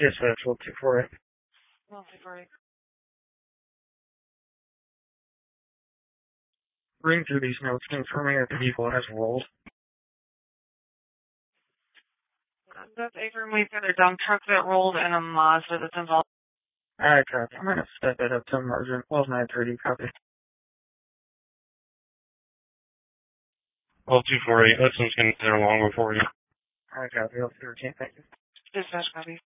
Dispatch, 1224. 1224. Reading through these notes, confirming that the vehicle has rolled. That's Avery. We've got a dump truck that rolled and a Mazda that's involved. Alright, copy. I'm going to step it up to margin 12930, copy. 12248, Hudson's going to get there longer for you. Alright, copy. 13, thank you. Dispatch, copy.